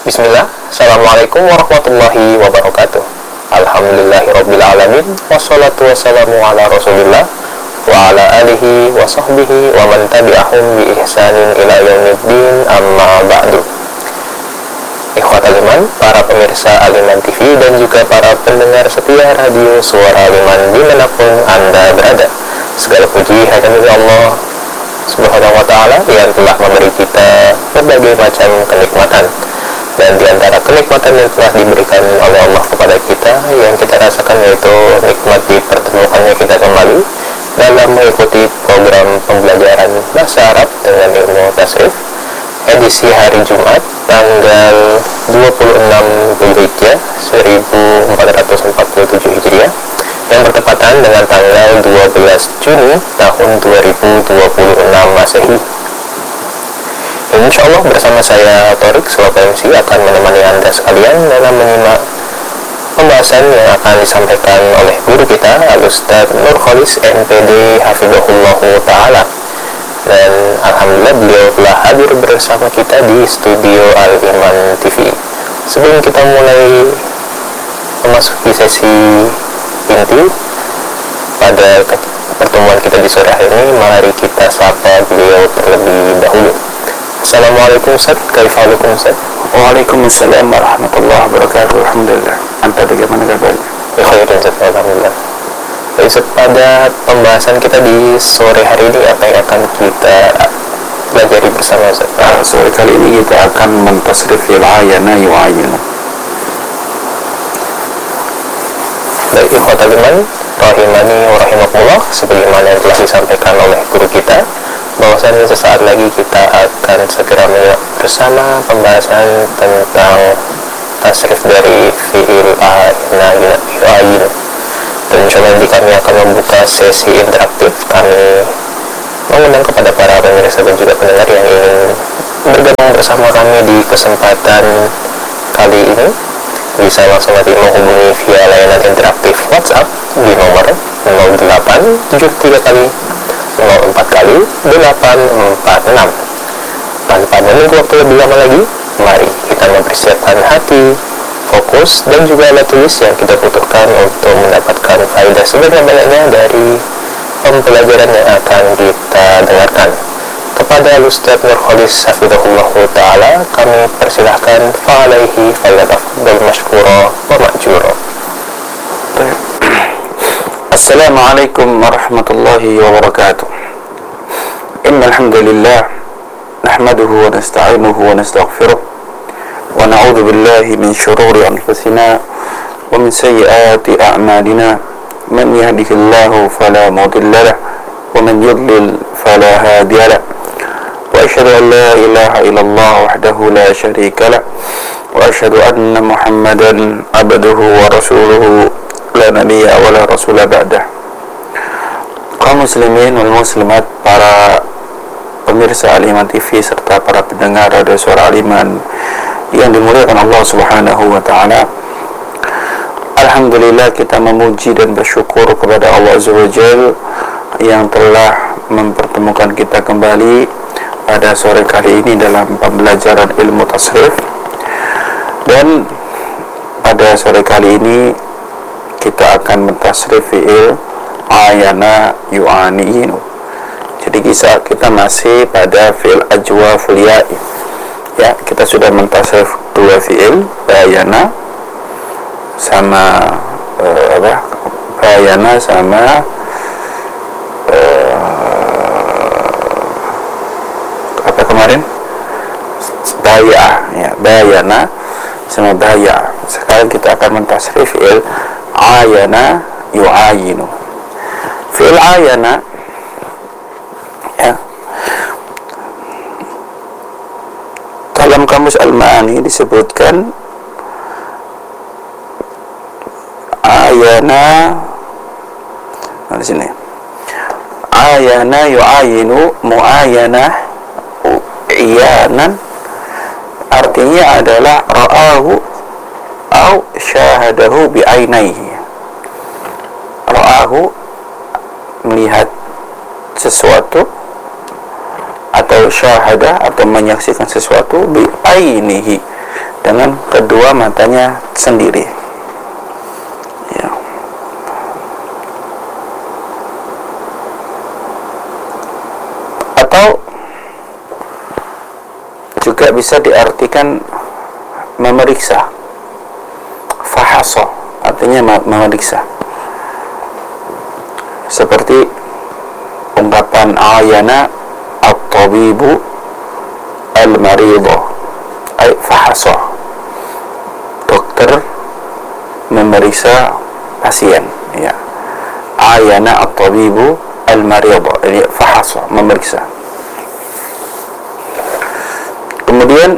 Bismillah, Assalamualaikum warahmatullahi wabarakatuh. Alhamdulillahirrabbilalamin. Wassalatu wassalamu ala rasulillah wa ala alihi wa sahbihi wa man tabi'ahum bi ihsanin ila yaumiddin, amma ba'du. Ikhwatal iman, para pemirsa Al-Iman TV dan juga para pendengar setia radio Suara Al-Iman dimanapun Anda berada, segala puji hanya milik Allah Subhanahu wa ta'ala yang telah memberi kita berbagai macam kenikmatan. Dan di antara kenikmatan yang telah diberikan oleh Allah kepada kita yang kita rasakan yaitu nikmat dipertemukannya kita kembali dalam mengikuti program pembelajaran bahasa Arab dengan ilmu tasrif edisi hari Jumat tanggal 26 Dzulhijjah 1447 Hijriah yang bertepatan dengan tanggal 12 Juni tahun 2026 Masehi. Insya Allah bersama saya Torik selaku MC akan menemani Anda sekalian dalam menyimak pembahasan yang akan disampaikan oleh guru kita Al-Ustaz Nurkholis MPD Hafidhahullah Ta'ala. Dan Alhamdulillah beliau telah hadir bersama kita di studio Al-Iman TV. Sebelum kita mulai memasuki sesi inti pada pertemuan kita di sore hari ini, mari kita sapa beliau terlebih dahulu. Assalamualaikum Ustaz, kaifalukum Ustaz? Waalaikumsalam warahmatullahi wabarakatuh. Alhamdulillah. Anta bagaimana kabarnya? Khairan Ustaz, alhamdulillah. Baik Ustaz, pada pembahasan kita di sore hari ini apa yang akan kita pelajari bersama Ustaz? Sore kali ini kita akan mentasrif al-ayana yu'ayinu. Baik, ikhwatal iman rahimani wa rahimakumullah, sebagaimana yang telah disampaikan oleh guru kita bahwasanya sesaat lagi kita akan segera menyimak bersama pembahasan tentang tasrif dari fi'il yu'ayinu. Dan insyaallah nanti kami akan membuka sesi interaktif. Kami mengundang kepada para pemirsa dan juga pendengar yang ingin bergabung bersama kami di kesempatan kali ini bisa langsung nanti menghubungi via layanan interaktif WhatsApp di nomor 0873 kali 04 kali 846. Tanpa menunggu waktu lebih lama lagi, mari kita mempersiapkan hati, fokus, dan juga alat tulis yang kita butuhkan untuk mendapatkan faedah sebanyak-banyaknya dari pembelajaran yang akan kita dengarkan. Kepada Al-Ustaz Nurkholis Hafidhahullah Ta'ala kami persilahkan fa'alaihi falyatafaddal mashkura wa ma'jura. Assalamualaikum warahmatullahi wabarakatuh. Innal hamdalillah nahmaduhu wa nasta'inuhu wa nastaghfiruh wa na'udzu billahi min shururi anfusina wa min sayyiati a'malina. Man yahdihillahu fala mudilla lahu wa man yudlil fala hadiya lahu. Wa asyhadu an la ilaha illallah wahdahu la syarika lahu wa asyhadu anna Muhammadan abduhu wa rasuluhu la nabiyya wa la rasula ba'dah. Kaum muslimin wal muslimat, para pemirsa Al-Iman TV serta para pendengar radio Suara Al-Iman yang dimuliakan Allah Subhanahu wa ta'ala. Alhamdulillah, kita memuji dan bersyukur kepada Allah Azza wa Jalla yang telah mempertemukan kita kembali pada sore kali ini dalam pembelajaran ilmu tasrif. Dan pada sore kali ini kita akan mentasrif fi'il ayana yu'aninu. Jadi kita masih pada fi'il ajwaful ya'i. Ya, kita sudah mentasrif dua fi'il, bayana sama bayana sama apa kemarin? Baya, ya, bayana sama baya. Sekarang kita akan mentasrif fi'il ayana yu'ayinu. Fi'il ayana, ya, dalam kamus Al-Ma'ani disebutkan ayana, di sini ayana yu'ayinu mu'ayana iyanan, artinya adalah ra'ahu au syahadahu bi'ainaihi. Ra'ahu, melihat sesuatu, atau syahada atau menyaksikan sesuatu, bi'ainihi, dengan kedua matanya sendiri. Ya. Atau juga bisa diartikan memeriksa. Fahasa artinya memeriksa. Seperti ungkapan ayana at-tabibu al-maridah, ay fahasa, dokter memeriksa pasien, ya. Ayana at-tabibu al-maridah, ini fahasa, memeriksa. Kemudian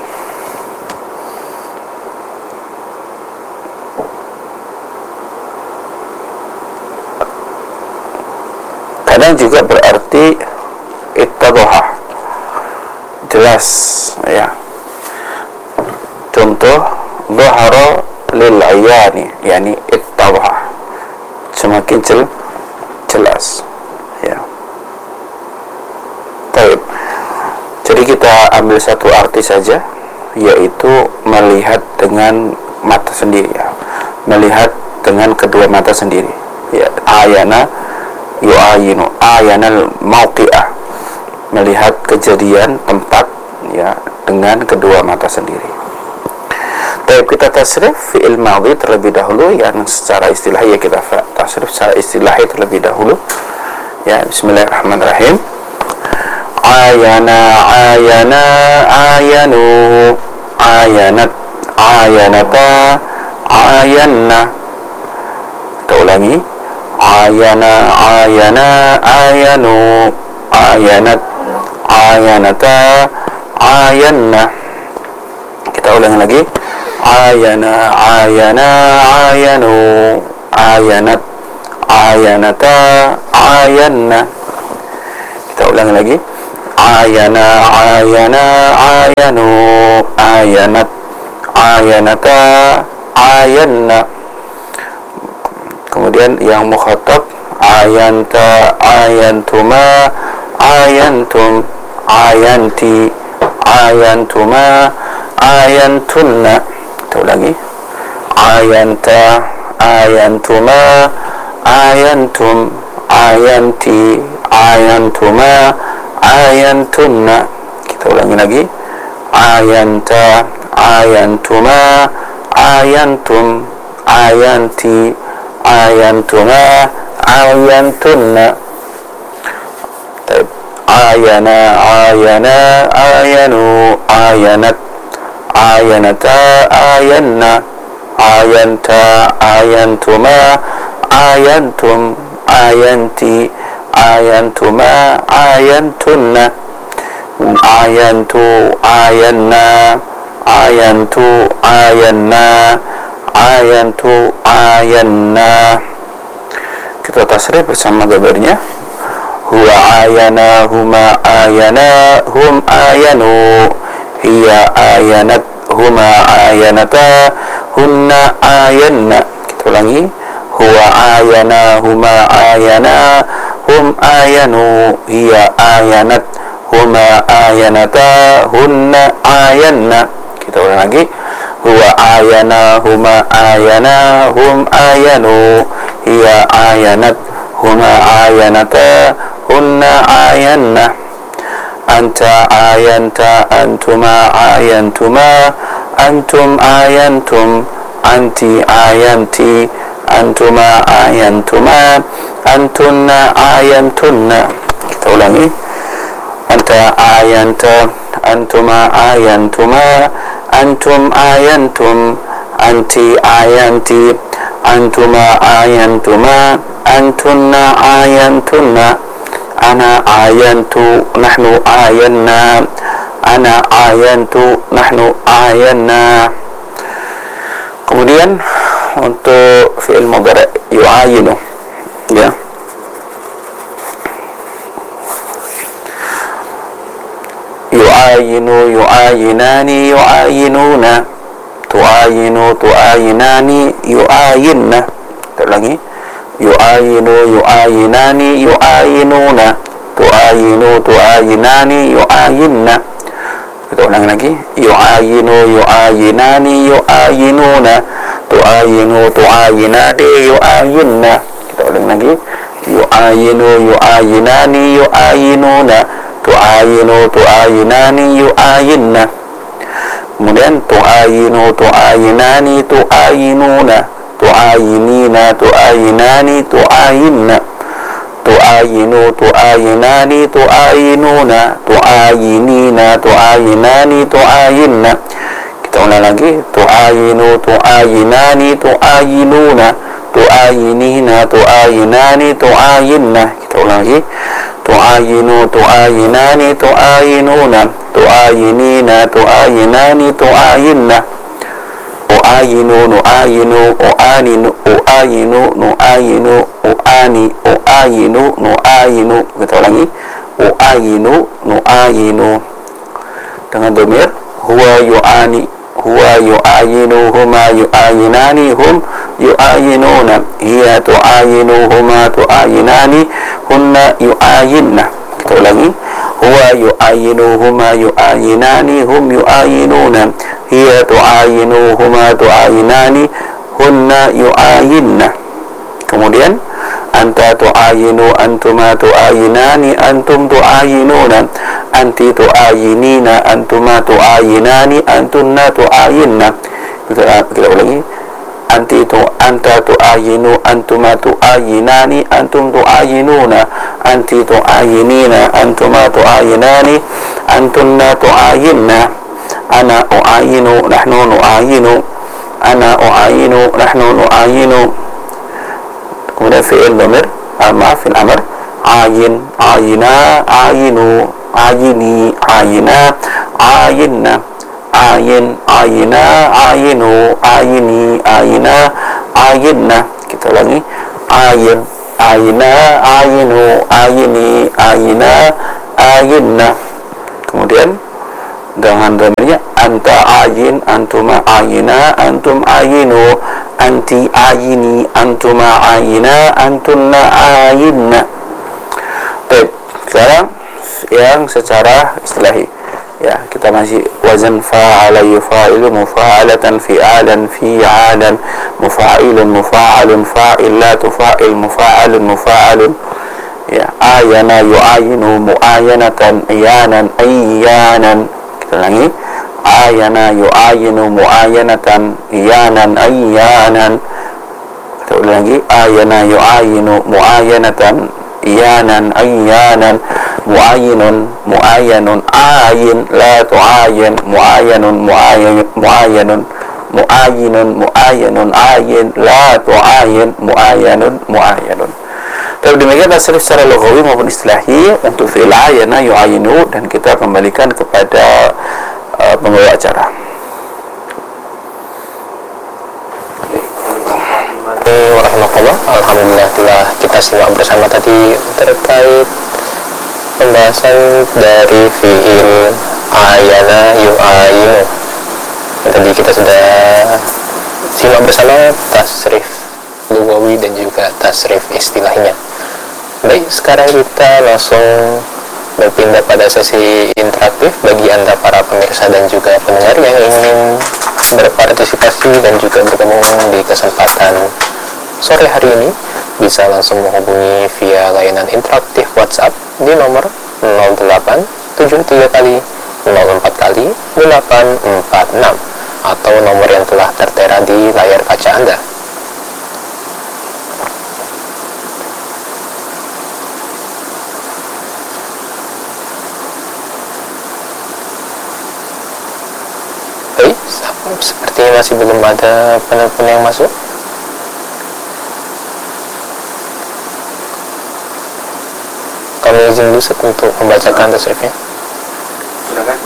kadang juga berarti ittadhaha, jelas, ya. Contoh dhahara lil ayani, yani ittadhaha, semakin jelas, ya. Baik. Jadi kita ambil satu arti saja, yaitu melihat dengan mata sendiri, ya. Melihat dengan kedua mata sendiri, ya. Ayana yu'ayinu, ayanal mauqi'ah, melihat kejadian tempat, ya, dengan kedua mata sendiri. Tapi kita tasrif fi'il madhi terlebih dahulu, yang secara istilahi ya kita tasrif secara istilahi terlebih dahulu, ya. Bismillahirrahmanirrahim. Ayana ayana ayanu, ayanat ayanata ayanna. Kita ulangi. Ayana ayana ayanu, ayanat ayanata ayanna. Kita ulangi lagi. Ayana ayana ayanu, ayanat ayanata ayanna. Kita ulangi lagi. Ayana ayana ayanu, ayanat ayanata ayanna. Kemudian yang mukhatab ayanta ayantuma ayantum ayanti ayantuma ayantunna. Kita ulangi. Ayanta ayantuma ayantum ayanti ayantuma ayantunna. Kita ulangi lagi. Ayanta ayantuma ayantum ayanti ayantuma ayantunna. Ayana ayana ayanu ayanat ayanata ayanna ayanta ayantuma ayantum ayanti ayantuma ayantunna. Ayantu ayanna ayantu ayanna ayantu ayanna. Kita tasrif bersama gambarnya. Huwa ayana huma ayana hum ayanu, hiya ayanat huma ayanata hunna ayanna. Kita ulangi. Huwa ayana huma ayana hum ayanu, hiya ayanat huma ayanata hunna ayanna. Kita ulang lagi. Huwa ayana huma ayana hum ayanu, hiya ayanat huma ayanata hunna ayanna. Anta ayanta antuma ayantuma antum ayantum anti ayanti antuma ayantuma antunna ayantunna. Kita ulangi. Anta ayanta antuma ayantuma antum ayantum anti ayanti antuma ayantuma antunna ayantunna. Ana ayantu nahnu ayanna ana ayantu nahnu ayanna. Kemudian untuk fi'il mudhari' yu'ayinu, ya. Yu'ayinu yu'ayinani yu'ayinuna, tu'ayinu tu'ayinani yu'ayinna. Kita ulangi. Yu'ayinu yu'ayinani yu'ayinuna, tu'ayinu tu'ayinani yu'ayinna. Kita ulang lagi. Yu'ayinu, yu'ayinani, yu'ayinuna. Tu'ayinu, tu'ayinani, yu'ayinna. Kita ulang lagi. Yu'ayinu, yu'ayinani, yu'ayinuna. Tu'ayinu, tu'ayinani, yu'ayinna. Kemudian tu'ayinu, tu'ayinani, tu'ayinuna. Tu'ayinina, tu'ayinani, tu'ayinna. Tu'ayinu, tu'ayinani, tu'ayinuna. Tu'ayinina, tu'ayinani, tu'ayinna. Kita ulang lagi. Tu'ayinu, tu'ayinani, tu'ayinuna. Tu'ayinina, tu'ayinani, tu'ayinna. Kita ulang lagi. Tu'ayinu, tu'ayinani, tu'ayinuna. Tu'ayinina, tu'ayinani, tu'ayinna. U'ayinu, nu'ayinu, u'aninu, u'ayinu, nu'ayinu, u'ani, u'ayinu, nu'ayinu. Kita ulangi. U'ayinu, nu'ayinu. Dengan dhamir huwa yu'ani, huwa yu'ayinu, huma yu'ayinani, hum yu'ayinuna. Hiya tu'ayinu, huma tu'ayinani, hunna yu'ayinna. Kita ulangi. Huwa yu'ayinu, huma yu'ayinani, hum yu'ayinuna. Hiya tu'ayinu, huma tu'ayinani, hunna yu'ayinna. Kemudian anta tu'ayinu, antuma tu'ayinani, antum tu'ayinuna. Anti tu'ayinina, antuma tu'ayinani, antunna tu'ayinna. Kita ulangi. Anta tu'ayinu, antuma tu'ayinani, antum tu'ayinuna. Anti tu'ayinina, antuma tu'ayinani, antunna tu'ayinna. Ana u'ayinu, nahnu nu'ayinu. Ana u'ayinu, nahnu nu'ayinu. Kemudian fi'il dhamir al-ma'af fil amr. Ayin, ayina, ayinu, ayini, ayina, ayinna. Ayin, ayina, ayinu, ayini, ayina, ayinna. Kita ulangi. Ayin, ayina, ayinu, ayini, ayina, ayinna. Kemudian dengan dhamirnya anta ayin, antuma ayina, antum ayinu, anti ayini, antuma ayina, antunna ayinna. Baik, sekarang yang secara istilahi. Ya, kita masih wazan fa'ala yufa'ilu, mufa'alatan, fi'alan, fi'alan, mufa'ilun, mufa'alun, fa'ilatu, fa'il, mufa'alun, mufa'alun. Ya, ayana yu'ayinu, mu'ayanatan, iyanan, ayyanan. Kita ulangi. Ayana yu'ayinu, mu'ayanatan, iyanan, ayyanan. Kita ulangi lagi. Ayana yu'ayinu, mu'ayanatan, iyanan, ayyanan. Mu'ayinun, mu'ayanun, ayin, la tu'ayin, mu'ayanun, mu'ayanun, mu'ayinun, mu'ayanun, ayin, la tu'ayin, mu'ayanun, mu'ayanun. Tapi demikian tasrif secara lughawi maupun istilahi untuk fi'il ayana yu'ayinu, dan kita kembalikan kepada pembawa acara. Warahmatullah. Alhamdulillah telah kita simak bersama tadi terkait pembahasan dari fi'il ayana yu'ayinu. Tadi kita sudah simak bersama tasrif lughawi dan juga tasrif istilahnya. Baik, sekarang kita langsung berpindah pada sesi interaktif bagi Anda para pemirsa dan juga pendengar yang ingin berpartisipasi dan juga bergabung di kesempatan sore hari ini. Bisa langsung menghubungi via layanan interaktif WhatsApp di nomor 0873 kali 04 kali 846 atau nomor yang telah tertera di layar kaca Anda. Baik, sepertinya masih belum ada penelpon yang masuk. Kami izin dulu untuk membacakan tasrifnya. Silakan.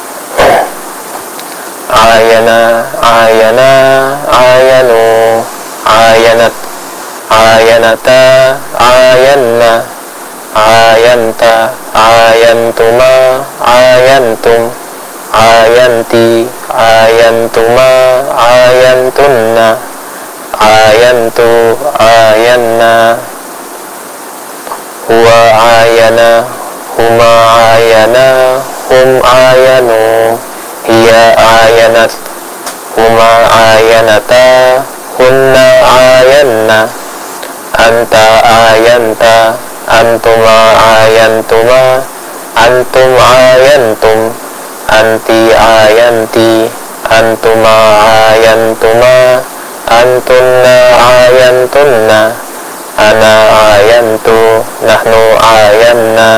Ayana, ayana, ayanu, ayanat, ayanata, ayanna, ayanta, ayantuma, ayantum, ayanti, ayantuma, ayantunna, ayantu, ayanna. Huwa ayana, huma ayana, hum ayanu hiya ayanat huma ayanata hunna ayanna anta ayanta antuma ayantuma antum ayantum anti ayanti antuma ayantuma antunna ayantunna ana ayantu nahnu ayanna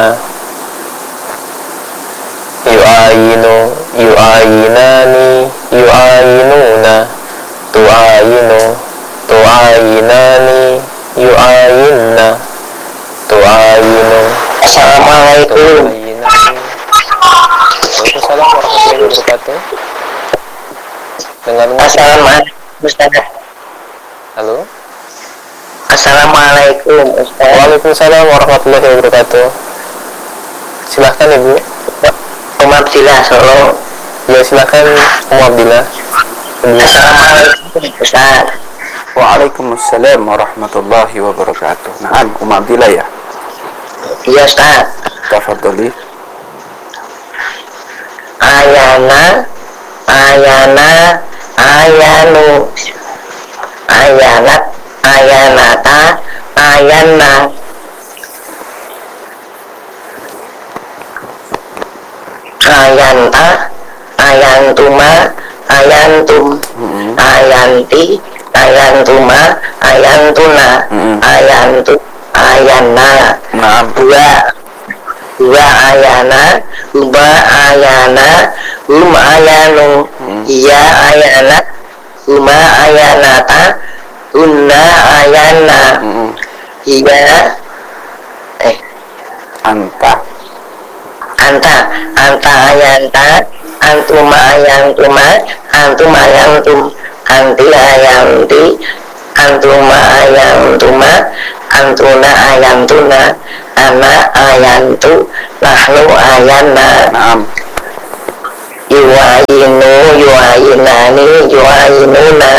yu'ayinu yu'ayinani yu'ayinuna tu'ayinu tu'ayinani yu'ayinna tu'ayinu. Assalamualaikum. Waalaikumsalam warahmatullahi wabarakatuh. Dengan Assalamualaikum Ustaz. halo. Assalamualaikum Ustaz. Waalaikumsalam warahmatullahi wabarakatuh. Silahkan Ibu. Abdillah Solo. Ya silahkan Abdillah. Assalamualaikum Ustaz. Waalaikumsalam warahmatullahi wabarakatuh. Naam, Abdillah ya. Iya Ustaz. Tafadhali. Ayana ayana ayanu ayanat ayanata ayanna ayanta ayantuma ayantum ayanti ayantuma ayantuna ayantu ayanna Naam. Dua ayana huma ayana hum ayanu iya ayana huma ayanata hunna ayana iya Anta. anta ayanta antuma ayantuma antum ayantum anti ayanti antuma ayantuma antuna ayantuna ana ayantu nahnu ayanna. Naam. Yuayinu yuayinani yuayinuna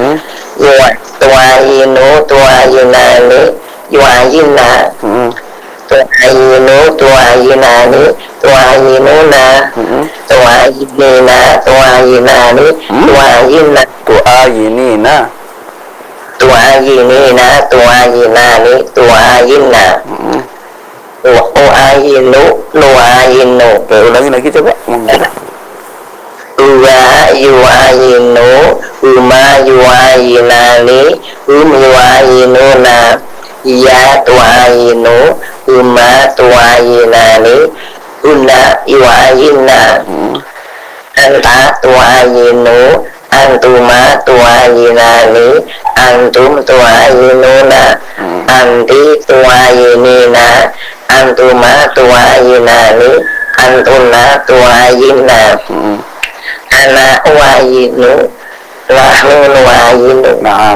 tuayinu tuayinani yuayinna tuayinu tuayinani tuayinuna tuayinina tuayinani tuayinna Tu'ayinina. tuayinina tuayinani tuayinna tuayinu nuayinu. Oke, ulangi lagi coba. Dua yuayinu huma yuayinani hum yuayinuna iya tuayinu huma tuayinani hunna yuayinna anta tuayinu antuma tuayinani antum tuayinuna anti tuayinina antuma tuayinani antuna tuayinna ana uayinu nahnu nuayinu. Naam.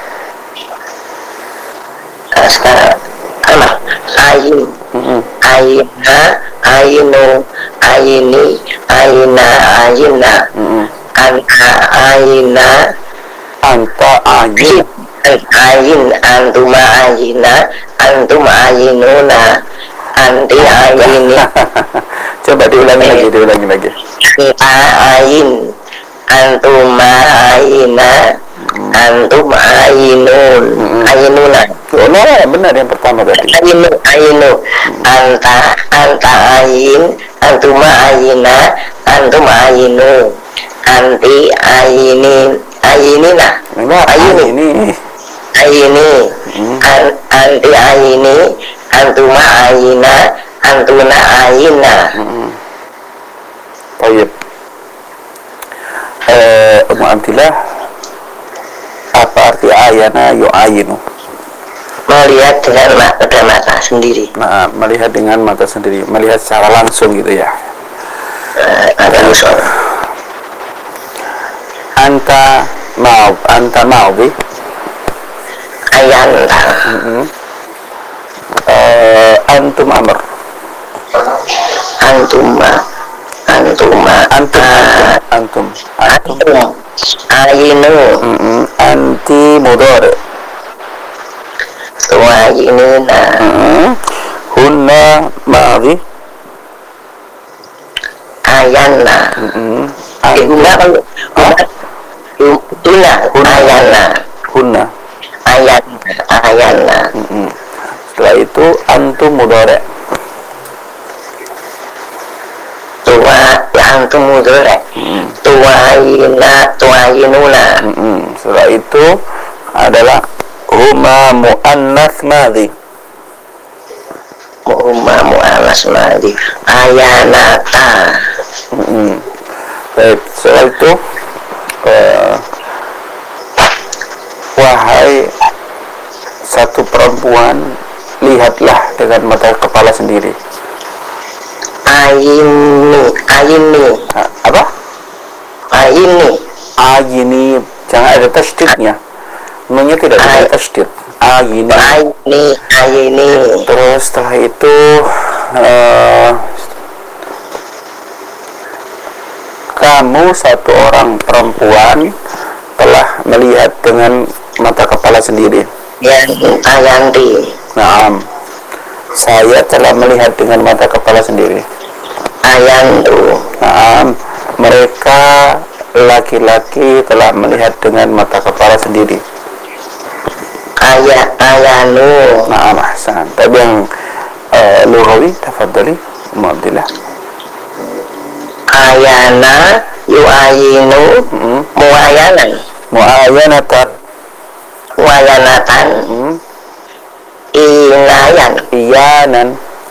Sekarang apa ayin ayina ayinu ayini ayina ayina anta ayina Anta ayin. ayin antuma ayina antum ayinuna anti ayini Coba diulangi lagi. kita ayin antuma ayina antum ayinun ayinuna. Oh, no, benar yang pertama tadi. Ayinu anta ayin antuma ayina antum ayinu anti ayinin ayinina Enggak, ayini anti ayini antuma ayina antuna ayina. Baik. Ummu Abdillah, apa arti ayana yu'ayinu? Melihat dengan mata sendiri. Nah, melihat dengan mata sendiri, melihat secara langsung gitu ya. Anta maudi. Ayanta. Antum amr. Antum. Ayinu. Anti mudhari. Tuayinina. Hunna maudi. ayana. Guna kalau tuna ayana. Hunna. Ayana. Setelah itu antum mudhari'. Antum mudhari'. Tuayinuna. Setelah itu adalah huma muannats madhi. Huma muannats madhi. Ayanata. Baik, setelah itu wahai satu perempuan, lihatlah dengan mata kepala sendiri. Ayini. Apa? Ayini. Jangan ada tasydidnya. Nunya tidak ada tasydid. Ayini. Terus setelah itu kamu satu orang perempuan telah melihat dengan mata kepala sendiri. Ayanti. Naam. Saya telah melihat dengan mata kepala sendiri. Ayantu. Naam. Mereka laki-laki telah melihat dengan mata kepala sendiri. Ayanu. Naam, ahsan. Tapi yang lughawi, tafadhali, Abdillah. Ayana yuayinu Muayanatan. Iyanan.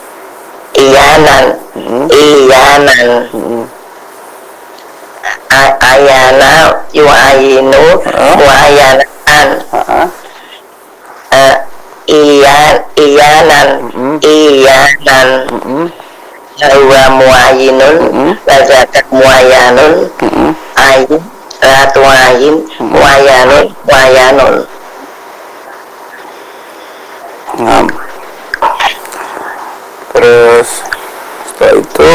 Ayana yuayinu muayanatan. Iyanan. Wa muayinun wa zakat muayanun. Ayin ratuayin muayanun. Terus setelah itu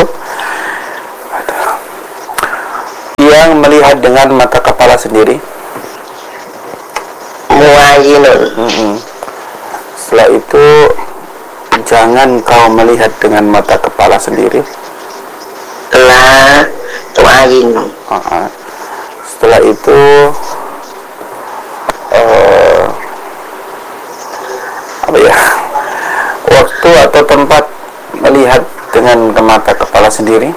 yang melihat dengan mata kepala sendiri, muayinun. Setelah itu jangan kau melihat dengan mata kepala sendiri. La tuayin. Setelah itu apa ya, waktu atau tempat melihat dengan mata kepala sendiri.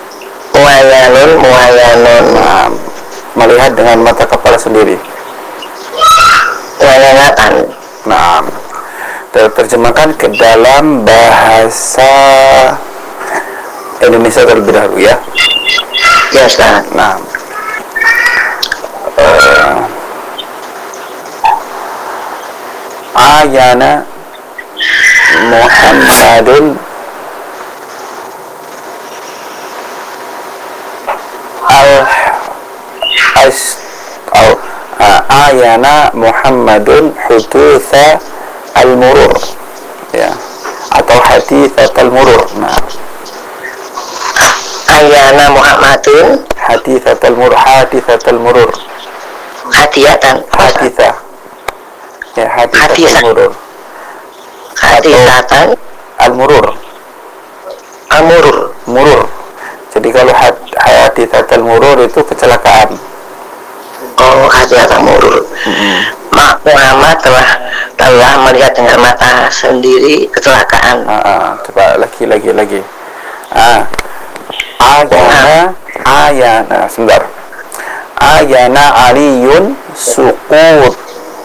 Muayanun. Nah, melihat dengan mata kepala sendiri. Muayanatan. Nah, terjemahkan ke dalam bahasa Indonesia terlebih dahulu ya. Ya, Ustaz. Nah, ayana Muhammadun ayana Muhammadun hudutha al-murur, ya, atau hadithat al-murur. Nah, Ayana Muhammadun hadithat al-murur. Haditha ya, hadithat al-murur. Hadithatan Al-murur. Murur. Jadi kalau hadithat al-murur itu kecelakaan. Oh, hadithatan murur. Muhammad telah melihat dengan mata sendiri kecelakaan. Coba lagi. Ayana sebentar. Ayana Aliyun sukut.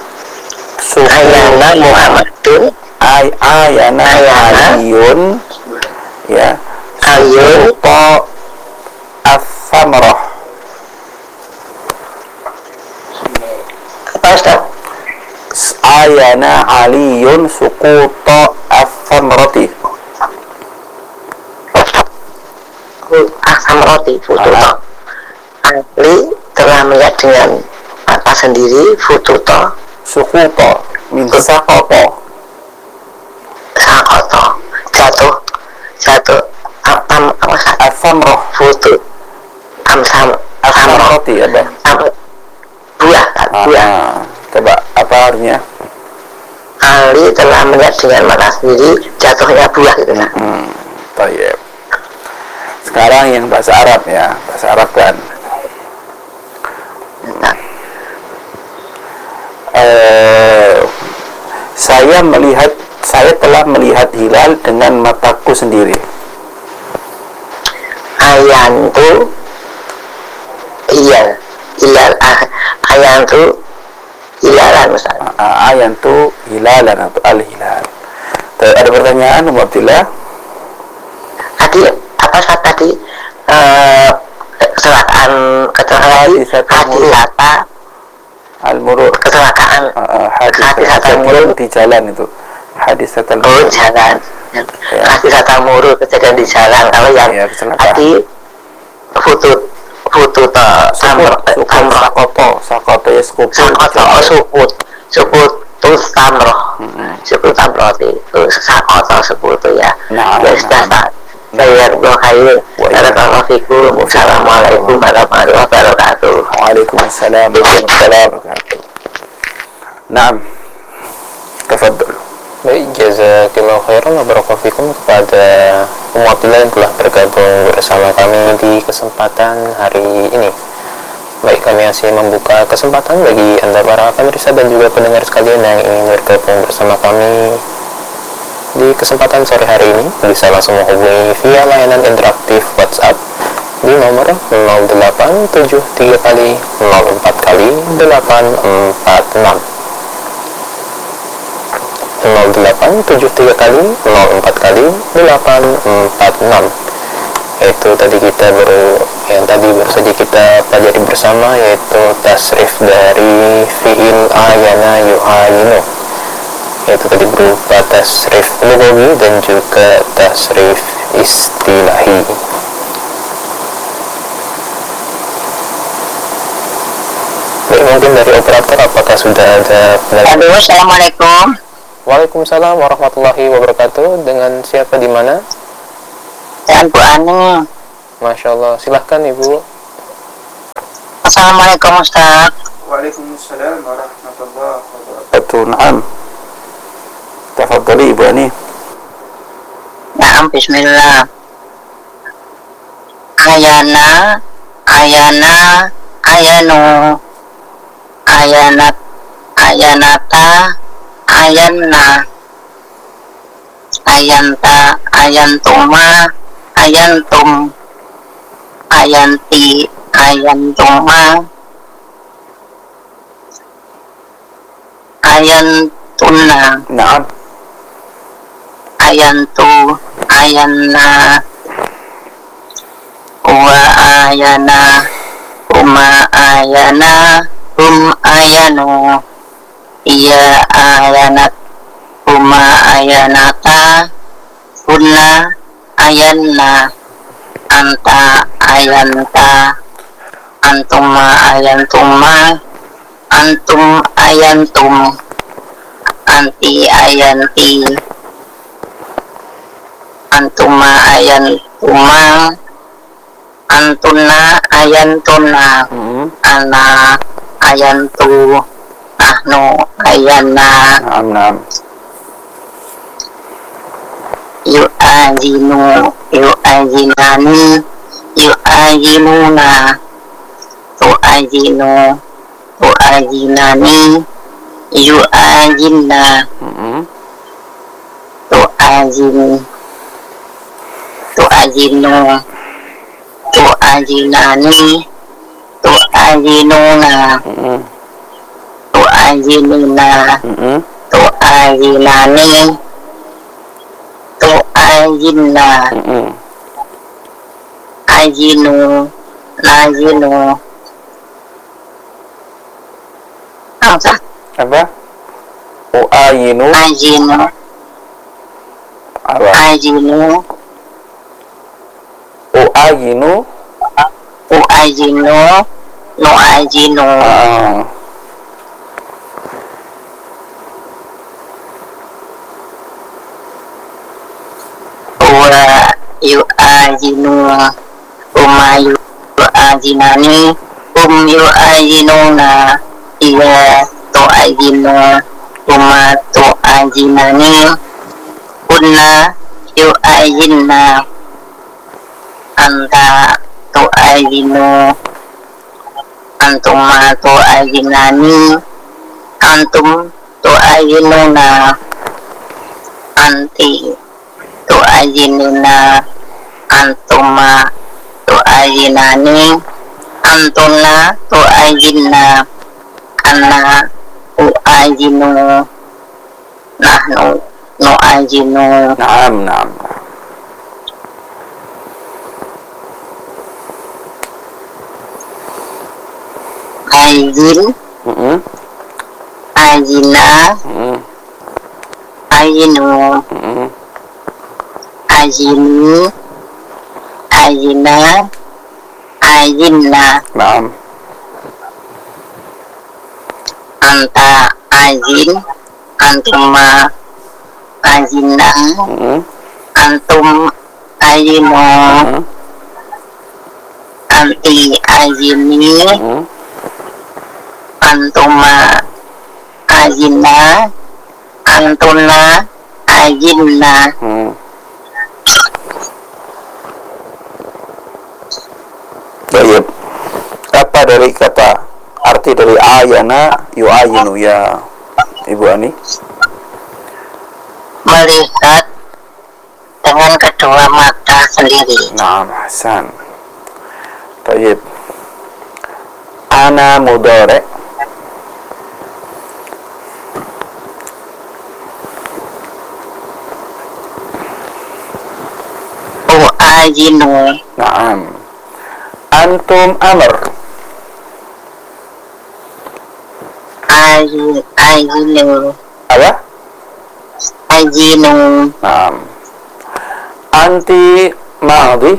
Ayana Muhammadun. Ayana Aliyun, ya. Ayun Sukuta as-samrah. apa, Ustaz? Ayana Aliyun sukuta as-samrati. Samroti fututo. Ali telah melihat dengan mata sendiri fututo. Sukuta min saqata. Sakoto jatuh apa As-samrah. futu As-samrati ada. Buah. Coba apa artinya? Ali telah melihat dengan mata sendiri jatuhnya buah gitu. Baik. Sekarang yang bahasa Arab ya, bahasa Arab kan. Saya telah melihat hilal dengan mataku sendiri. Ayan tu hilal ayan tu hilalan Ustaz. Ayan tu hilalan atau al-hilal. Ada pertanyaan Ummu Abdillah? Tadi apa Ustaz tadi kecelakaan hadis apa Al-murur. kecelakaan Hadis al-murur di jalan itu. Hadis al-murur. jalan Ya. hadis al-murur kejadian di jalan. Kalau yang Ya, kecelakaan. tadi foto Sakoto ya skupul. sukut tu tamroh sukut tamroh itu sakoto sukut ya. Nah, Ya sudah Ustaz. Saya berkhair. Assalamualaikum warahmatullahi wabarakatuh. Waalaikumsalam warahmatullahi wabarakatuh. Naam. Tafadhal. Baik, jazakallahu khairan wa barakallahu fikum kepada Ummu Abdillah yang telah bergabung bersama kami di kesempatan hari ini. Baik, kami masih membuka kesempatan bagi Anda para pemirsa dan juga pendengar sekalian yang ingin bergabung bersama kami di kesempatan sore hari ini. Bisa langsung menghubungi via layanan interaktif WhatsApp di nomor 0873 kali 04 kali 846 0873 kali 04 kali 846. Itu tadi yang tadi baru saja kita pelajari bersama, yaitu tasrif dari fi'il ayana yu'ayinu, yaitu tadi berupa tasrif lughawi dan juga tasrif istilahi. Baik, mungkin dari operator apakah sudah ada pendengar? Aduh, assalamualaikum. Waalaikumsalam warahmatullahi wabarakatuh. Dengan siapa di mana? Dan Bu Ani. Masya Allah, silahkan Ibu. Assalamualaikum Ustaz. Waalaikumsalam warahmatullahi wabarakatuh. Naam. Tafadhali Ibu Ani. Naam, bismillah. Ayana, ayanu, ayanata, ayanna, ayanta, ayantuma, ayantum, ayanti, ayantuma, ayantunna, Naam. ayantu, ayanna, wa ayana, uma ayana, ayanu, iya ayanat, uma ayanata, kunna ayanna, anta ayanta, antuma ayantuma, antum ayantum, anti ayanti, antuma ayantuma, antuna ayantuna, ana ayantu, nahnu ayana, Naam, naam. yu'ajinu, yu'ajinani, yu'ajinuna, tu'ajinu, tu'ajinani, yu'ajinna, tu'ajin, tu'ajinu, tu'ajinani, tu'ajinuna, tu'ajinuna, tu'ajinani, tu'ajinna, ajinu, najinu. Apa? Apa? Uayinu. Ajinu, Apa? ajinu, Uayinu. uajinu, nuajinu, wa yuajinu, yuajinani, yuajinuna, iya tuajinu, tuajinani, kunna yuajinna, anta tu'ayinu antuma tu'ayinani antum tu'ayinuna anti tu'ayinuna antuma tu'ayinani antuna tu'ayinna anna tu'ayinu nahnu nu'ayinu. Naam. Ayyin ayyina ayyinu ayyini ayyina ayyinna. Naam. Anta ayyin antuma ayyinna antum ayyinu anti ayyini antuma ayyinna antuna ayyinna. Baik. Apa dari kata arti dari ayana yu'ayinu ya Ibu Ani? Melihat dengan kedua mata sendiri. Naam, Hasan. Baik. Ana mudhari. Ayinu Naam. Antum amr. ayinu Apa? ayinu Naam. Anti madhi.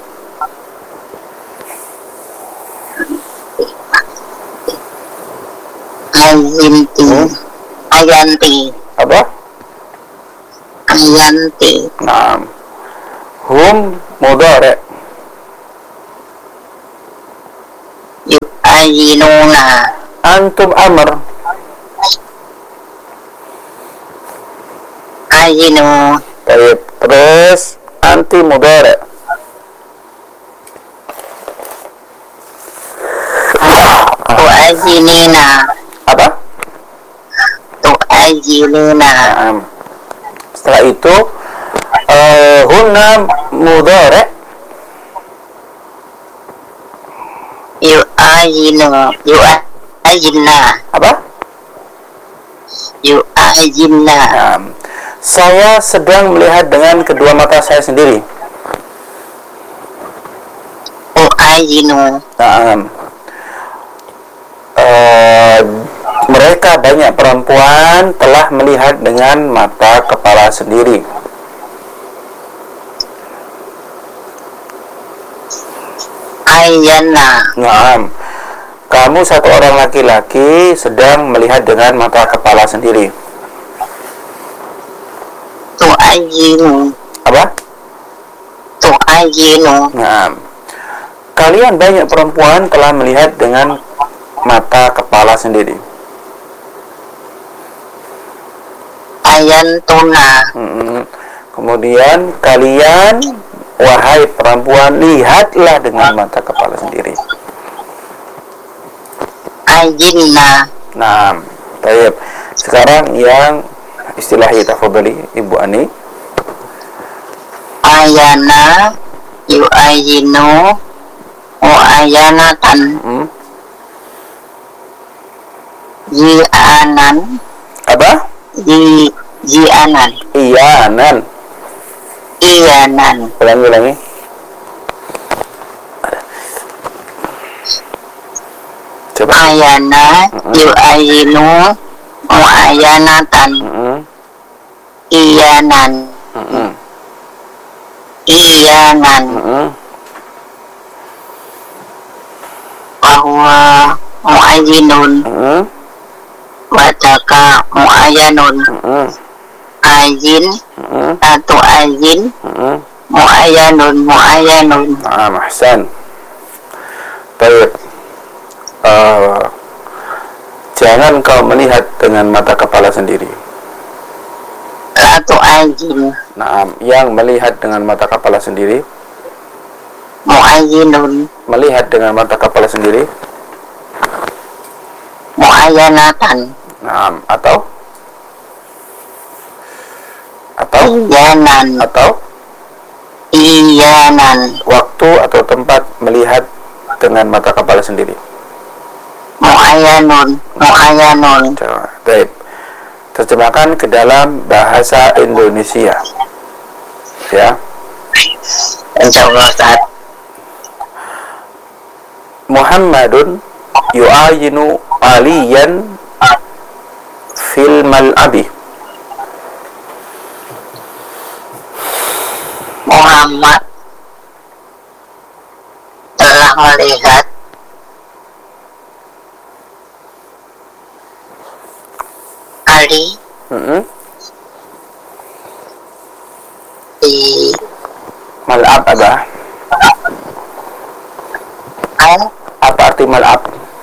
ayinti ayanti Apa? ayanti Naam. Hum mudhari. ayinuna Antum amr. ayinu Baik. Terus anti mudhari. tu'ayinina Apa? tu'ayinina Naam. Setelah itu hunna mudhari. yu'ayinna Apa? yu'ayinna Naam. Saya sedang melihat dengan kedua mata saya sendiri. u'ayinu Naam. Mereka banyak perempuan telah melihat dengan mata kepala sendiri. ayana Naam. Kamu satu orang laki-laki sedang melihat dengan mata kepala sendiri. tu'ayinu Apa? tu'ayinu Naam. Kalian banyak perempuan telah melihat dengan mata kepala sendiri. ayantuna Kemudian kalian, wahai perempuan, lihatlah dengan mata kepala sendiri. ayinna Nah, baik. Sekarang yang istilahi, tafadhali Ibu Ani. ayana yu'ayinu mu'ayanatan ji'anan Apa? ji'anan Iyanan. iyanan Ulangi. Coba. ayana yu'ayinu mu'ayanatan iyanan iyanan bahwa mu'ayinun wadaka mu'ayanun ayin atau ayin mu'ayanun Ahsan. Baik. Jangan kau melihat dengan mata kepala sendiri. atau ayin Nah, yang melihat dengan mata kepala sendiri mu'ayyinun, melihat dengan mata kepala sendiri. mu'ayyanatan, Nah, atau iyanan, iyanan, waktu atau tempat melihat dengan mata kepala sendiri. mu'ayyanun, mu'ayyanun. Baik. Terjemahkan ke dalam bahasa Indonesia. Ya. Insyaallah Ustaz. Muhammadun yu'ayinu aliyan fil mal'abi. Muhammad telah melihat Ali di Mal'ab apa? al Apa arti mal'ab?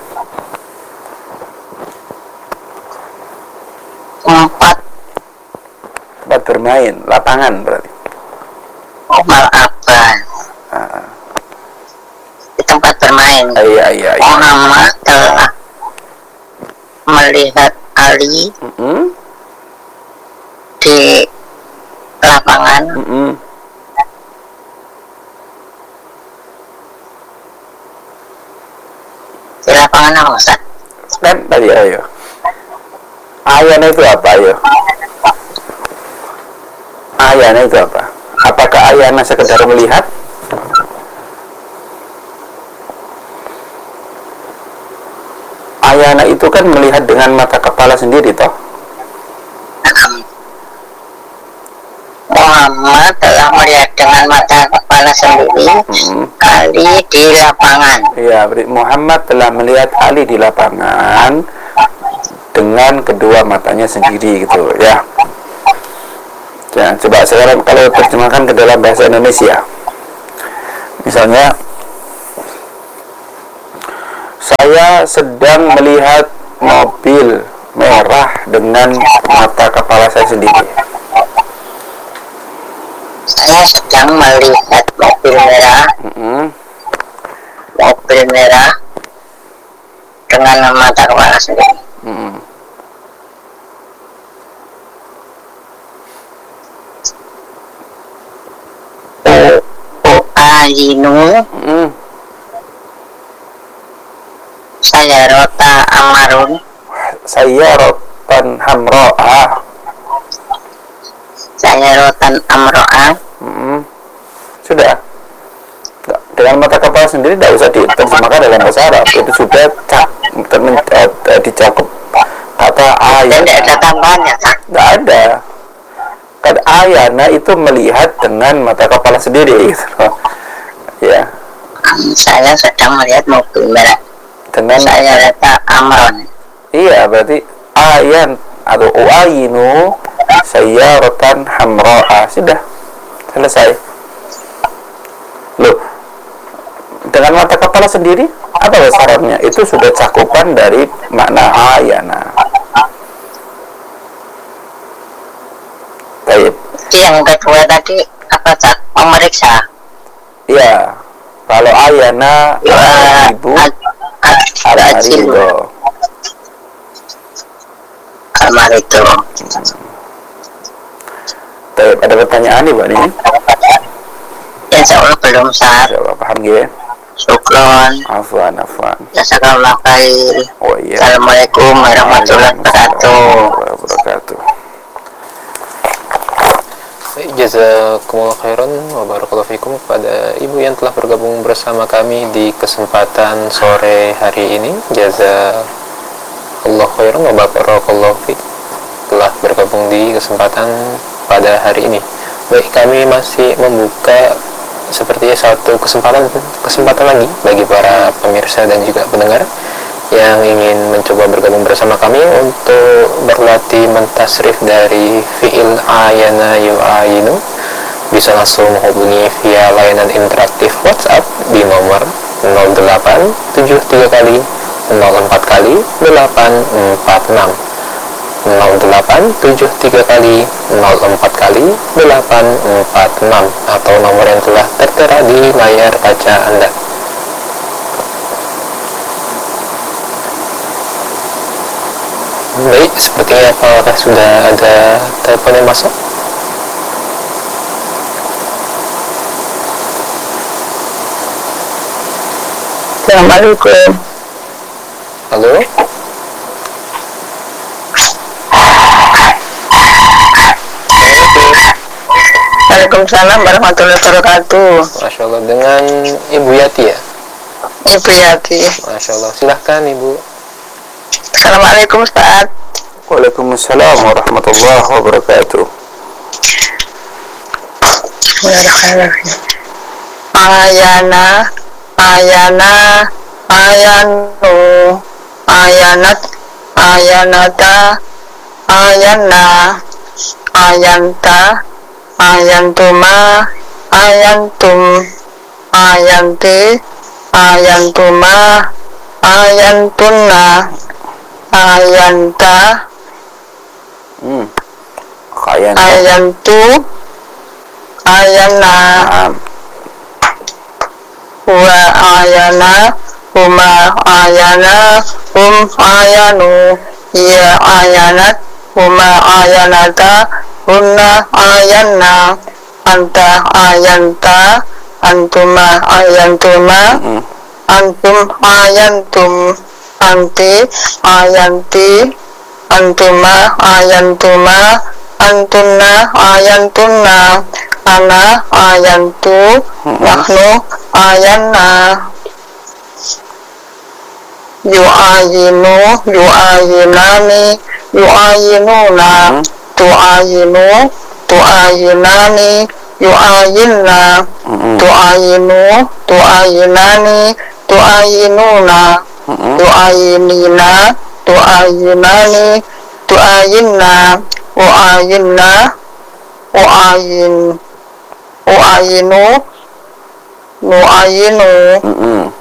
tempat Tempat bermain, lapangan berarti. malaban, di tempat bermain. Iya. Muhammad telah melihat Ali di lapangan di lapangan apa Ustaz? Kan tadi ayo. Ayana itu apa ayo? Ayana itu apa? Apakah ayana sekedar melihat? Ayana itu kan melihat dengan mata kepala sendiri toh. Muhammad telah melihat dengan mata kepala sendiri Ali di lapangan. Iya, Muhammad telah melihat Ali di lapangan dengan kedua matanya sendiri gitu ya. Ya, coba sekarang kalau terjemahkan ke dalam bahasa Indonesia. Misalnya, saya sedang melihat mobil merah dengan mata kepala saya sendiri. Saya sedang melihat mobil merah dengan mata kepala sendiri. U'ayinu sayarota amarun, Sayyarotan hamro'a. sayaratan amro'a. Sudah. Dengan mata kepala sendiri tidak usah diterjemahkan dalam bahasa Arab. Itu sudah dicakup kata Dan ayat. tidak ada tambahannya Kak. Tidak ada. Kan ayana itu melihat dengan mata kepala sendiri gitu. Ya. Saya sedang melihat mobil merah Dengan sayarata amron. iya, berarti ayan atau uayinu sayyaratan hamra'a. Sudah. Selesai. Loh, dengan mata kepala sendiri apa bahasa Arabnya? Itu sudah cakupan dari makna ayana. Baik. Yang kedua tadi apa Cak? Memeriksa. Iya. Kalau ayana ibu al-marido. Al-marido. Baik, ada pertanyaan nih, Mbak ini? Insya Allah belum Ustaz. Coba paham ya? Syukron. Afwan. Jazakallah khair. Oh iya. Assalamualaikum warahmatullahi wabarakatuh. Jazakumullah khairan wa barakallahu fikum kepada ibu yang telah bergabung bersama kami di kesempatan sore hari ini. Jazakallah khairan wa barakallahu fik telah bergabung di kesempatan pada hari ini. Baik, kami masih membuka sepertinya satu kesempatan lagi bagi para pemirsa dan juga pendengar yang ingin mencoba bergabung bersama kami untuk berlatih mentasrif dari fi'il ayana yu'ayinu. Bisa langsung menghubungi via layanan interaktif WhatsApp di nomor 0873 kali 04 kali 846 08 73 kali 04 kali 846 atau nomor yang telah tertera di layar kaca Anda. Baik, sepertinya apakah sudah ada telepon yang masuk? Assalamualaikum. Halo? Waalaikumsalam warahmatullahi wabarakatuh. Masya Allah, dengan Ibu Yati ya? Ibu Yati. Masya Allah, silahkan Ibu. Assalamualaikum Ustaz. Waalaikumsalam warahmatullahi wabarakatuh. Ayana, ayana, ayanu, ayanat, ayanata, ayana, ayanta, ayantuma, ayantum, ayanti, ayantuma, ayantunna, ayanta, Kayan. ayantu, ayana, wa ayana, huma ayana, ayanu, ya ayanat, huma ayanata, hunna ayanna, anta ayanta, antuma ayantuma, antum ayantum, anti ayanti, antuma ayantuma, antunna ayantunna, ana ayantu, nahnu ayanna. Yu'ayinu, yu'ayinani, yu'ayinuna, tu'ayinu, tu'ayinani, yu'ayinna, tu'ayinu, tu'ayinani, tu'ayinuna, tu'ayinina, tu'ayinani, tu'ayinna, u'ayinna, u'ayin, u'ayinu, nu'ayinu,